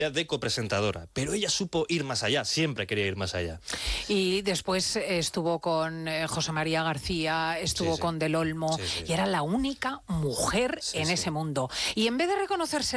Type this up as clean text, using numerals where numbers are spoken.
de copresentadora, pero ella supo ir más allá, siempre quería ir más allá. Y después estuvo con José María García, estuvo con Del Olmo, y era la única mujer en ese mundo. Y en vez de reconocerse